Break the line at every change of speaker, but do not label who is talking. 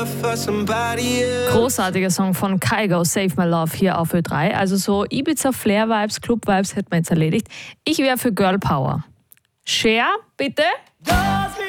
Großartiger Song von Kygo, Save My Love, hier auf Ö3. Also so Ibiza-Flair-Vibes, Club-Vibes hätten wir jetzt erledigt. Ich wäre für Girl Power. Cher, bitte.